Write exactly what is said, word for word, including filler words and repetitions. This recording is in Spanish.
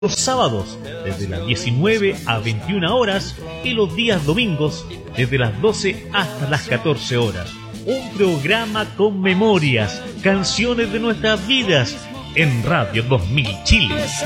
Los sábados desde las diecinueve a veintiuna horas y los días domingos desde las doce hasta las catorce horas. Un programa con memorias, canciones de nuestras vidas en Radio dos mil Chile.